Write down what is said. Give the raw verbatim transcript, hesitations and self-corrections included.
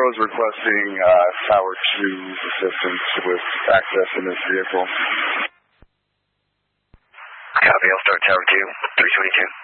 was requesting uh, Tower two assistance with access in this vehicle. Copy, I'll start Tower two, three twenty-two.